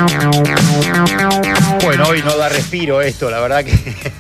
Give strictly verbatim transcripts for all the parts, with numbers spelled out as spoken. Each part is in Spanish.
Bueno, hoy no da respiro esto, la verdad que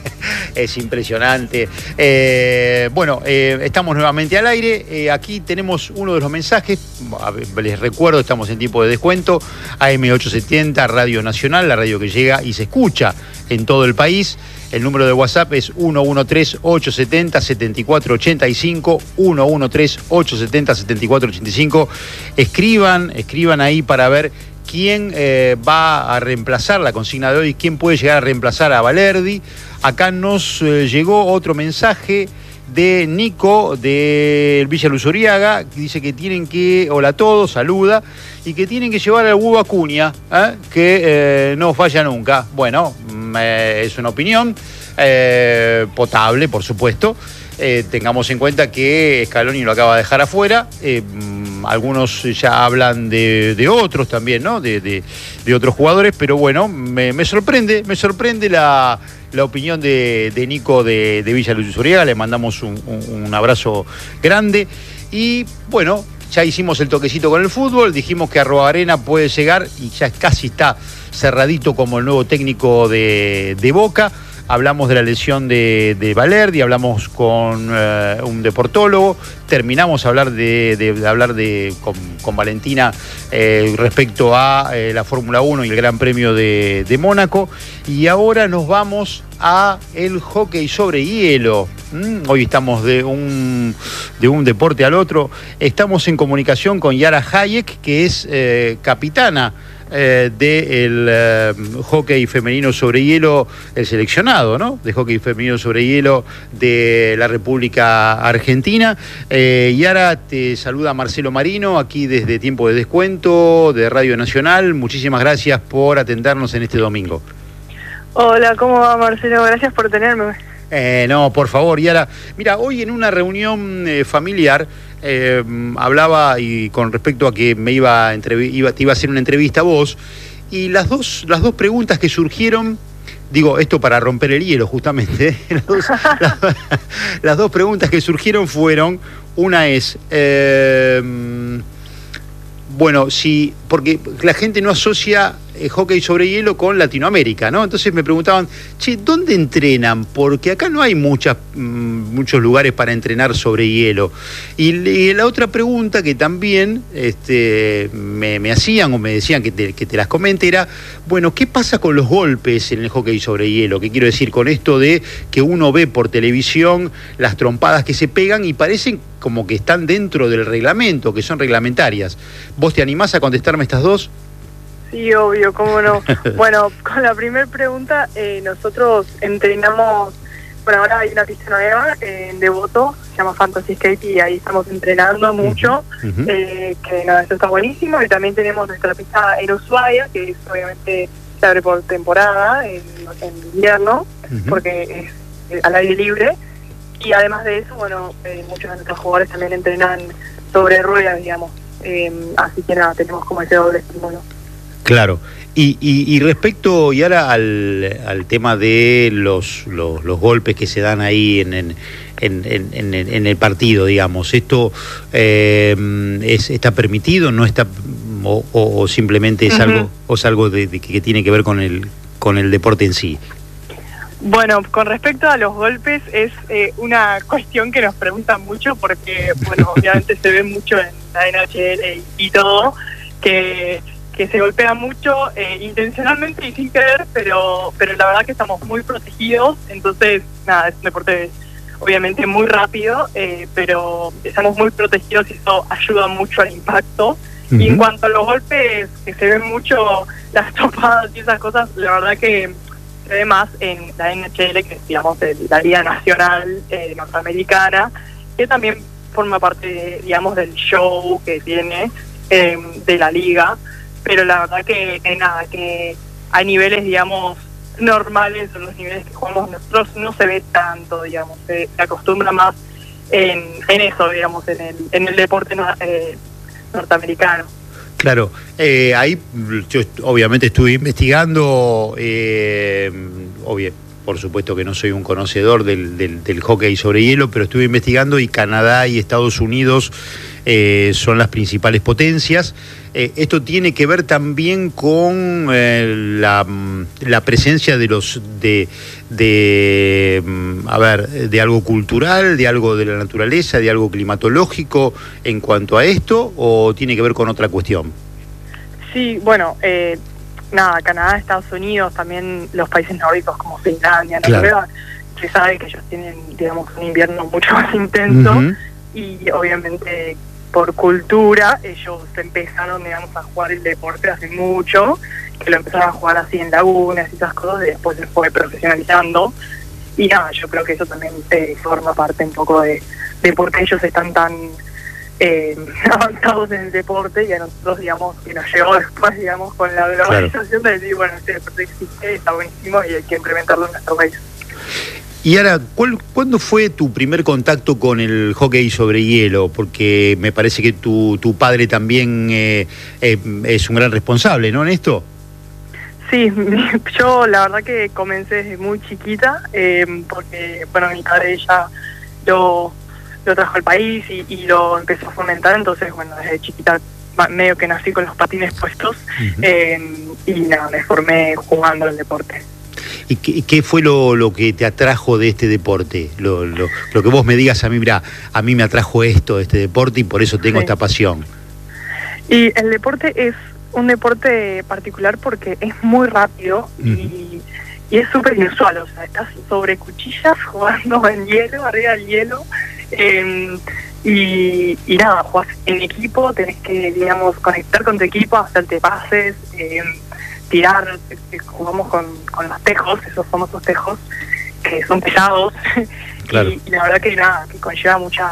es impresionante. Eh, bueno, eh, estamos nuevamente al aire. Eh, aquí tenemos uno de los mensajes. A ver, les recuerdo, estamos en tiempo de descuento. A M ochocientos setenta, Radio Nacional, la radio que llega y se escucha en todo el país. El número de WhatsApp es uno uno tres, ocho siete cero, siete cuatro ocho cinco, uno uno tres, ocho siete cero, siete cuatro ocho cinco. Escriban, escriban ahí para ver quién eh, va a reemplazar la consigna de hoy, quién puede llegar a reemplazar a Valerdi. Acá nos eh, llegó otro mensaje de Nico de Villa Luzuriaga, que dice que tienen que, hola a todos, saluda, y que tienen que llevar al Hugo Acuña, ¿eh? que eh, no falla nunca. Bueno, eh, es una opinión eh, potable, por supuesto. Eh, tengamos en cuenta que Scaloni lo acaba de dejar afuera. Eh, algunos ya hablan de, de otros también, ¿no? De, de, de otros jugadores, pero bueno, me, me sorprende, me sorprende la, la opinión de, de Nico de, de Villa Luzuriaga. Le mandamos un, un, un abrazo grande. Y bueno, ya hicimos el toquecito con el fútbol, dijimos que Arruabarrena puede llegar y ya casi está cerradito como el nuevo técnico de, de Boca. Hablamos de la lesión de, de Valerdi, hablamos con eh, un deportólogo, terminamos a hablar de, de, de hablar de con, con Valentina eh, respecto a eh, la Fórmula uno y el Gran Premio de, de Mónaco, y ahora nos vamos a el hockey sobre hielo. ¿Mm? Hoy estamos de un, de un deporte al otro. Estamos en comunicación con Yara Hayek, que es eh, capitana Eh, del eh, hockey femenino sobre hielo, el seleccionado, ¿no? De hockey femenino sobre hielo de la República Argentina. Eh, y ahora te saluda Marcelo Marino, aquí desde Tiempo de Descuento, de Radio Nacional. Muchísimas gracias por atendernos en este domingo. Hola, ¿cómo va, Marcelo? Gracias por tenerme. Eh, no, por favor, Yara. Mira, hoy en una reunión eh, familiar eh, hablaba y con respecto a que me iba a, iba, te iba a hacer una entrevista a vos, y las dos, las dos preguntas que surgieron, digo, esto para romper el hielo justamente, ¿eh? las, dos, las, las dos preguntas que surgieron fueron, una es, eh, bueno, si, porque la gente no asocia eh, hockey sobre hielo con Latinoamérica, ¿no? Entonces me preguntaban, che, ¿dónde entrenan? Porque acá no hay muchas, mmm, muchos lugares para entrenar sobre hielo. Y, y la otra pregunta que también este, me, me hacían o me decían que te, que te las comente era, bueno, ¿qué pasa con los golpes en el hockey sobre hielo? ¿Qué quiero decir con esto de que uno ve por televisión las trompadas que se pegan y parecen como que están dentro del reglamento, que son reglamentarias? ¿Vos te animás a contestarme estas dos? Sí, obvio, cómo no. Bueno, con la primera pregunta, eh, nosotros entrenamos, bueno, ahora hay una pista nueva eh, en Devoto, se llama Fantasy Skate, y ahí estamos entrenando mucho, uh-huh. eh, que nada, eso está buenísimo. Y también tenemos nuestra pista en Ushuaia, que es obviamente se abre por temporada, en, en invierno, uh-huh. porque es al aire libre. Y además de eso, bueno, eh, muchos de nuestros jugadores también entrenan sobre ruedas, digamos. Eh, así que nada, tenemos como ese doble estímulo. Claro. Y, y, y respecto, y ahora al, al tema de los, los, los golpes que se dan ahí en, en, en, en, en el partido, digamos, ¿esto eh, es, está permitido, no está, o, o, o simplemente es uh-huh. algo, o es algo de, de que tiene que ver con el, con el deporte en sí? Bueno, con respecto a los golpes, es eh, una cuestión que nos preguntan mucho porque, bueno, obviamente se ve mucho en la N H L y, y todo, que, que se golpea mucho eh, intencionalmente y sin querer, pero, pero la verdad que estamos muy protegidos. Entonces, nada, es un deporte obviamente muy rápido, eh, pero estamos muy protegidos y eso ayuda mucho al impacto. Uh-huh. Y en cuanto a los golpes, que se ven mucho las topadas y esas cosas, la verdad que se ve más en la N H L, que es, digamos, la Liga Nacional eh, Norteamericana, que también forma parte, digamos, del show que tiene eh, de la liga. Pero la verdad que, que nada, que a niveles, digamos, normales, o los niveles que jugamos nosotros, no se ve tanto, digamos, se, se acostumbra más en, en eso, digamos, en el, en el deporte eh, norteamericano. Claro, eh, ahí yo obviamente estuve investigando, eh, obvio, por supuesto que no soy un conocedor del, del, del hockey sobre hielo, pero estuve investigando y Canadá y Estados Unidos eh, son las principales potencias. Eh, esto tiene que ver también con eh, la, la presencia de los de, de a ver de algo cultural, de algo de la naturaleza, de algo climatológico en cuanto a esto, o tiene que ver con otra cuestión. Sí, bueno, eh, nada, Canadá, Estados Unidos, también los países nórdicos como Finlandia, Noruega, claro. Se sabe que ellos tienen, digamos, un invierno mucho más intenso, uh-huh. Y obviamente por cultura ellos empezaron, digamos, a jugar el deporte hace mucho, que lo empezaron a jugar así en lagunas y esas cosas, y después se fue profesionalizando, y nada, yo creo que eso también eh, forma parte un poco de, de por qué ellos están tan eh, avanzados en el deporte, y a nosotros, digamos, que nos llegó después, digamos, con la globalización, claro. De decir, bueno, este deporte existe, está buenísimo y hay que implementarlo en nuestro país. Y ahora, ¿cuál, ¿cuándo fue tu primer contacto con el hockey sobre hielo? Porque me parece que tu, tu padre también eh, eh, es un gran responsable, ¿no, en esto? Sí, yo la verdad que comencé desde muy chiquita, eh, porque, bueno, mi padre ya lo, lo trajo al país y, y lo empezó a fomentar, entonces, bueno, desde chiquita medio que nací con los patines puestos, uh-huh. eh, y nada, me formé jugando al deporte. ¿Y qué, qué fue lo, lo que te atrajo de este deporte? Lo, lo, lo que vos me digas a mí, mira, a mí me atrajo esto, este deporte, y por eso tengo sí. esta pasión. Y el deporte es un deporte particular porque es muy rápido, uh-huh. y, y es súper inusual. O sea, estás sobre cuchillas jugando en hielo, arriba del hielo, eh, y, y nada, jugás en equipo, tenés que, digamos, conectar con tu equipo, hacerte pases, eh, tirar, jugamos con, con los tejos, esos famosos tejos que son pesados, claro. y, y la verdad que nada, que conlleva mucha,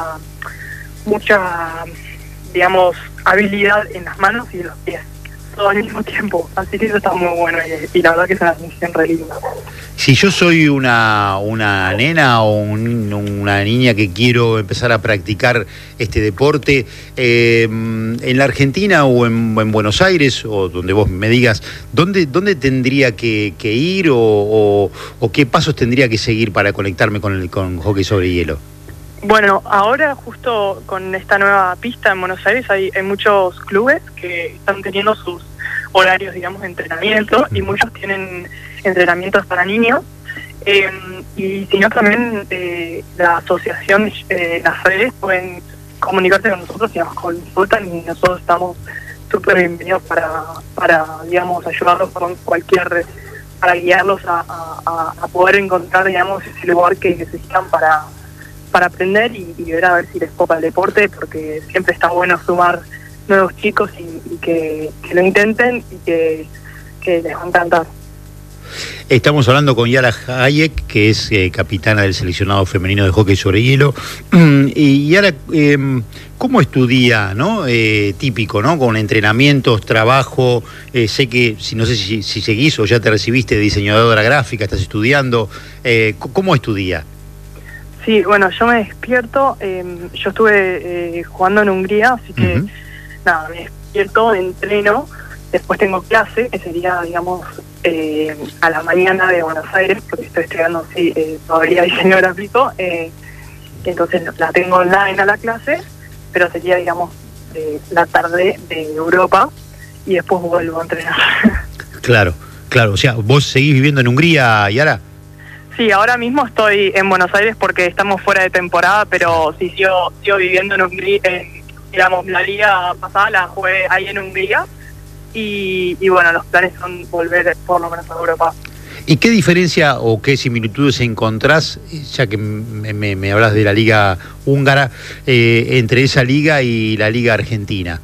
mucha, digamos, habilidad en las manos y en los pies, todo al mismo tiempo, así que eso está muy bueno, y, y la verdad que es una sensación re linda. Si yo soy una, una nena o un, una niña que quiero empezar a practicar este deporte, eh, en la Argentina o en, en Buenos Aires, o donde vos me digas, ¿dónde, dónde tendría que, que ir o, o, o qué pasos tendría que seguir para conectarme con el con hockey sobre hielo? Bueno, ahora justo con esta nueva pista en Buenos Aires hay, hay muchos clubes que están teniendo sus horarios, digamos, de entrenamiento, y muchos tienen entrenamientos para niños, eh, y si no también eh, la asociación, eh, las redes pueden comunicarse con nosotros y nos consultan, y nosotros estamos súper bienvenidos para, para, digamos, ayudarlos con cualquier, para guiarlos a, a, a poder encontrar, digamos, ese lugar que necesitan para para aprender y, y ver a ver si les copa el deporte, porque siempre está bueno sumar nuevos chicos y, y que, que lo intenten y que, que les va a encantar. Estamos hablando con Yara Hayek, que es eh, capitana del seleccionado femenino de hockey sobre hielo. Y Yara, eh, ¿cómo es tu día, no? Eh, típico, ¿no? Con entrenamientos, trabajo. Eh, sé que, si no sé si, si seguís o ya te recibiste de diseñadora gráfica, estás estudiando. Eh, ¿Cómo es tu día? Sí, bueno, yo me despierto, eh, yo estuve eh, jugando en Hungría, así que uh-huh. nada, me despierto, entreno, después tengo clase, que sería, digamos, eh, a la mañana de Buenos Aires, porque estoy estudiando sí, eh, todavía diseño gráfico, eh, entonces la tengo online a la clase, pero sería, digamos, eh, la tarde de Europa, y después vuelvo a entrenar. Claro, claro, o sea, ¿vos seguís viviendo en Hungría, Yara? Sí, ahora mismo estoy en Buenos Aires porque estamos fuera de temporada, pero sí sigo, sigo viviendo en Hungría, en, digamos, la liga pasada la jugué ahí en Hungría, y, y bueno, los planes son volver por lo menos a Europa. ¿Y qué diferencia o qué similitudes encontrás, ya que me, me, me hablas de la liga húngara, eh, entre esa liga y la liga argentina?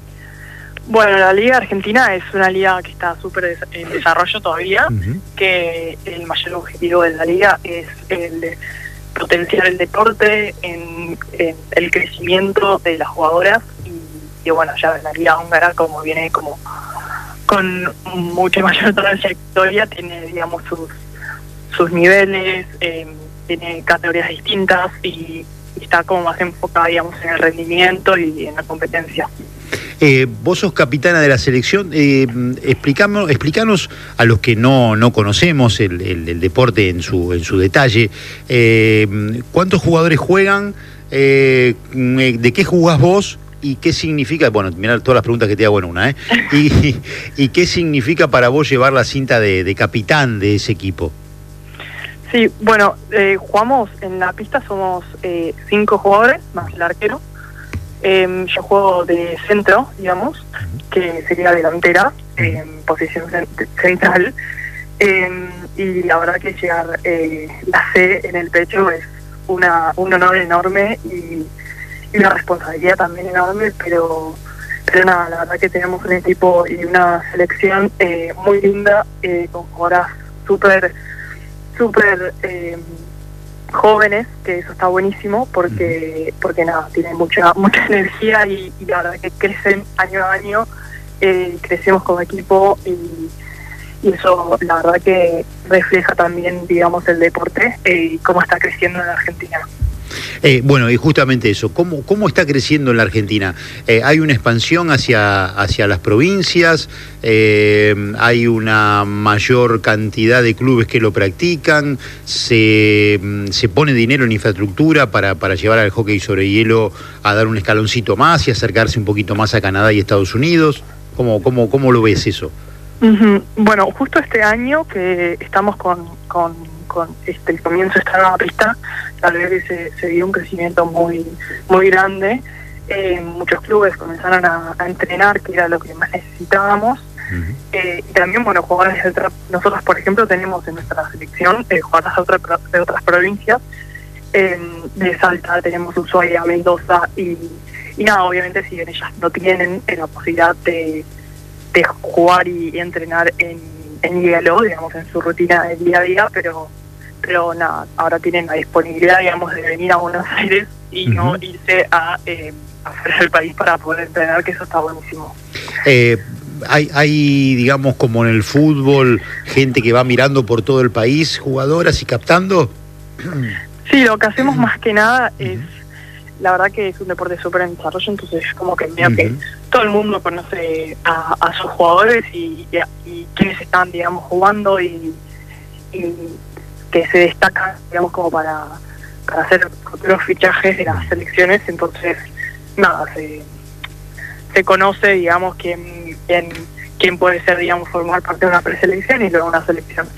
Bueno, la Liga Argentina es una liga que está súper en desarrollo todavía, uh-huh. que el mayor objetivo de la liga es el de potenciar el deporte, en, en el crecimiento de las jugadoras, y, y bueno, ya la liga húngara, como viene como con mucha mayor trayectoria, tiene, digamos, sus, sus niveles, eh, tiene categorías distintas y, y está como más enfocada, digamos, en el rendimiento y en la competencia. Eh, vos sos capitana de la selección, eh, explicamos, explícanos a los que no, no conocemos el, el, el deporte en su, en su detalle, eh, ¿cuántos jugadores juegan? Eh, ¿De qué jugás vos? ¿Y qué significa? Bueno, mirá todas las preguntas que te hago en una, ¿eh? ¿Y, y qué significa para vos llevar la cinta de, de capitán de ese equipo? Sí, bueno, eh, jugamos en la pista, somos eh, cinco jugadores, más el arquero. Eh, yo juego de centro, digamos, que sería delantera, en eh, posición central. Eh, y la verdad que llegar eh, la C en el pecho es una un honor enorme y, y una responsabilidad también enorme, pero pero nada, la verdad que tenemos un equipo y una selección eh, muy linda, eh, con jugadoras súper súper eh, jóvenes, que eso está buenísimo porque porque nada, tienen mucha mucha energía y, y la verdad que crecen año a año, eh, crecemos como equipo y, y eso la verdad que refleja también, digamos, el deporte eh, y cómo está creciendo en la Argentina. Eh, bueno, y justamente eso, ¿cómo, cómo está creciendo en la Argentina? Eh, ¿Hay una expansión hacia, hacia las provincias? Eh, ¿Hay una mayor cantidad de clubes que lo practican? ¿Se, se pone dinero en infraestructura para, para llevar al hockey sobre hielo a dar un escaloncito más y acercarse un poquito más a Canadá y Estados Unidos? ¿Cómo, cómo, cómo lo ves eso? Uh-huh. Bueno, justo este año que estamos con... con con este el comienzo de esta nueva pista, tal vez se, se dio un crecimiento muy muy grande. Eh, muchos clubes comenzaron a, a entrenar, que era lo que más necesitábamos. Uh-huh. eh, y también, bueno, jugadores de otra, nosotros por ejemplo tenemos en nuestra selección eh, jugadores de, otra, de otras provincias, eh, de Salta tenemos Ushuaia, Mendoza y, y nada, obviamente si bien ellas no tienen eh, la posibilidad de, de jugar y, y entrenar en, en hielo, digamos, en su rutina del día a día, pero pero nada, ahora tienen la disponibilidad, digamos, de venir a Buenos Aires y uh-huh. no irse a eh, afuera del país para poder entrenar, que eso está buenísimo. Eh, hay, hay, digamos, como en el fútbol, gente que va mirando por todo el país, jugadoras y captando. Sí, lo que hacemos más que nada es, la verdad que es un deporte súper en desarrollo, entonces como que veo uh-huh. que todo el mundo conoce a, a sus jugadores y, y, y quienes están, digamos, jugando y, y que se destacan, digamos, como para, para hacer futuros fichajes de las selecciones. Entonces, nada, se, se conoce, digamos, quién, quién, quién puede ser, digamos, formar parte de una preselección y luego una selección.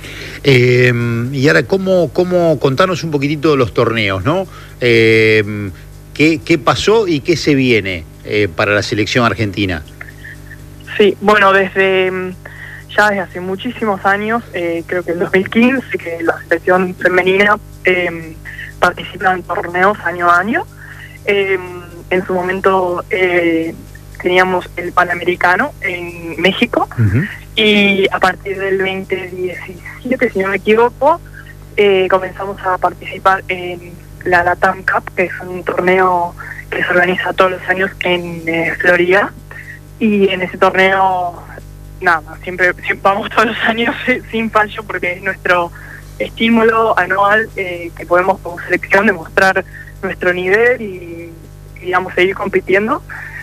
Eh, y ahora, ¿cómo, cómo contarnos un poquitito de los torneos, ¿no? Eh, ¿qué, ¿Qué pasó y qué se viene eh, para la selección argentina? Sí, bueno, desde... ya desde hace muchísimos años, eh, creo que en dos mil quince, que la selección femenina eh, participa en torneos año a año. Eh, en su momento eh, teníamos el Panamericano en México, uh-huh. y a partir del veinte diecisiete, si no me equivoco, eh, comenzamos a participar en la LATAM Cup, que es un torneo que se organiza todos los años en eh, Florida, y en ese torneo... nada, siempre, siempre vamos todos los años sin fallo porque es nuestro estímulo anual, eh, que podemos como selección demostrar nuestro nivel y, digamos, seguir compitiendo.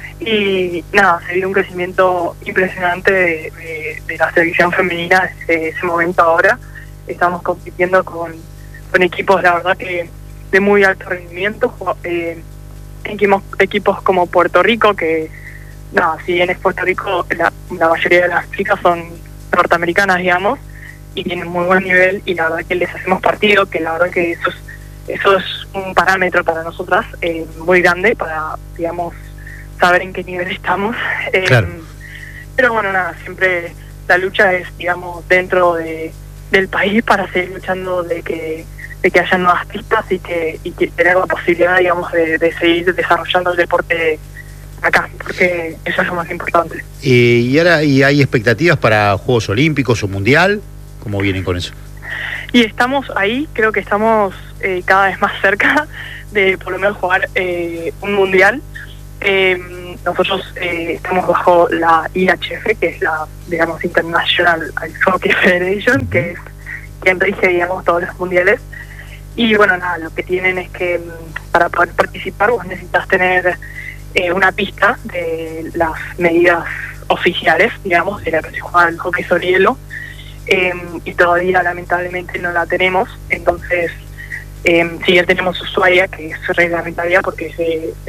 Y nada, se vio un crecimiento impresionante de, de, de la selección femenina desde ese momento ahora. Estamos compitiendo con, con equipos, la verdad, que de muy alto rendimiento, eh, equipos, equipos como Puerto Rico, que nada, si bien es Puerto Rico, la, la mayoría de las chicas son norteamericanas, digamos, y tienen muy buen nivel, y la verdad que les hacemos partido, que la verdad que eso es, eso es un parámetro para nosotras eh, muy grande, para, digamos, saber en qué nivel estamos. Eh, claro. Pero bueno, nada, siempre la lucha es, digamos, dentro de, del país para seguir luchando de que de que haya nuevas pistas y que, y que tener la posibilidad, digamos, de, de seguir desarrollando el deporte acá, porque eso es lo más importante. Eh, ¿Y ahora y hay expectativas para Juegos Olímpicos o Mundial? ¿Cómo vienen con eso? Y estamos ahí, creo que estamos eh, cada vez más cerca de por lo menos jugar eh, un Mundial. Eh, nosotros eh, estamos bajo la I H F, que es la, digamos, International Ice Hockey Federation, que es quien rige, digamos, todos los mundiales. Y bueno, nada, lo que tienen es que para poder participar vos necesitas tener Eh, una pista de las medidas oficiales, digamos, de la que se juega el hockey sobre hielo, eh, y todavía lamentablemente no la tenemos. Entonces, eh, si ya tenemos Ushuaia, que es reglamentaria porque se, se,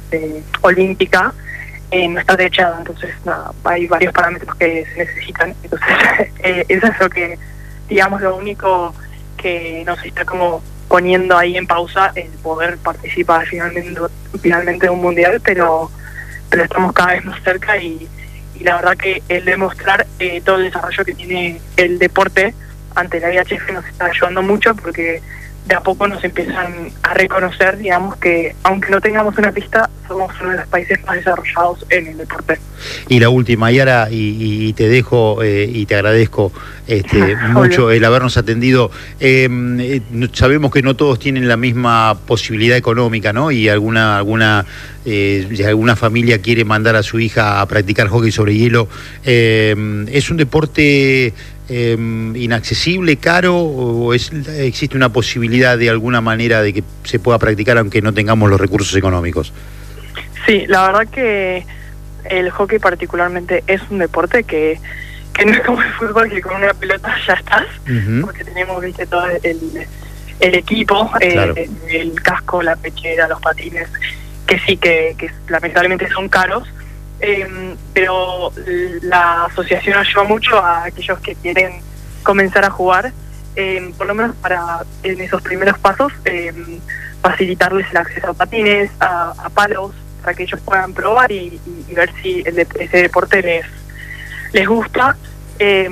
eh, olímpica, eh, no está techada, entonces nada, hay varios parámetros que se necesitan. Entonces eh, eso es lo que, digamos, lo único que nos está como poniendo ahí en pausa, el poder participar finalmente, finalmente de un mundial, pero, pero estamos cada vez más cerca y, y la verdad que el demostrar eh, todo el desarrollo que tiene el deporte ante la V H F nos está ayudando mucho, porque de a poco nos empiezan a reconocer, digamos, que aunque no tengamos una pista, somos uno de los países más desarrollados en el deporte. Y la última, Yara, y, y te dejo eh, y te agradezco este, mucho el habernos atendido. Eh, eh, sabemos que no todos tienen la misma posibilidad económica, ¿no? Y alguna alguna eh, si alguna familia quiere mandar a su hija a practicar hockey sobre hielo. Eh, ¿Es un deporte eh, inaccesible, caro, o es, existe una posibilidad de alguna manera de que se pueda practicar aunque no tengamos los recursos económicos? Sí, la verdad que el hockey particularmente es un deporte que, que no es como el fútbol, que con una pelota ya estás, uh-huh. porque tenemos, viste, todo el, el equipo, claro. eh, el casco, la pechera, los patines, que sí, que, que lamentablemente son caros, eh, pero la asociación ayuda mucho a aquellos que quieren comenzar a jugar, eh, por lo menos para en esos primeros pasos, eh, facilitarles el acceso a patines, a, a palos, para que ellos puedan probar y, y, y ver si el de, ese deporte les, les gusta. Eh,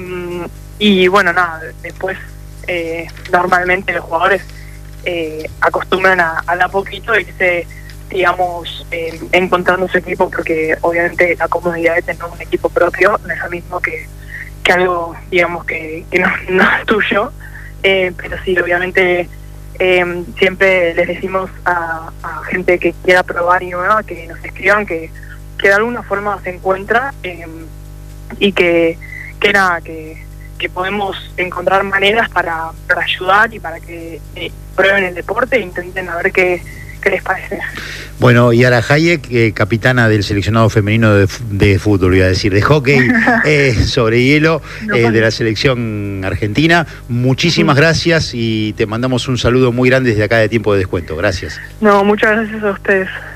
y bueno, nada, después eh, normalmente los jugadores eh, acostumbran a, a de a poquito irse, digamos, eh, encontrando su equipo, porque obviamente la comodidad de tener un equipo propio no es lo mismo que, que algo, digamos, que, que no, no es tuyo, eh, pero sí, obviamente eh, siempre les decimos a, a gente que quiera probar y nueva que nos escriban, que, que de alguna forma se encuentra eh, y que, que nada, que, que podemos encontrar maneras para, para ayudar y para que eh, prueben el deporte e intenten a ver qué, qué les parece. Bueno, Yara Hayek, eh, capitana del seleccionado femenino de, de fútbol, iba a decir, de hockey eh, sobre hielo, no, eh, de la selección argentina. Muchísimas sí. gracias y te mandamos un saludo muy grande desde acá de Tiempo de Descuento. Gracias. No, muchas gracias a ustedes.